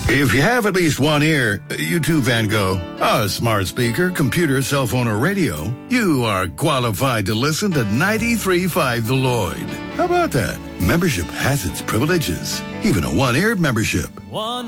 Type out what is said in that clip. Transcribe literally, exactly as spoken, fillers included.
If you have at least one ear, you too, Van Gogh, a smart speaker, computer, cell phone, or radio, you are qualified to listen to ninety-three point five The Lloyd. How about that? Membership has its privileges, even a one-ear membership. One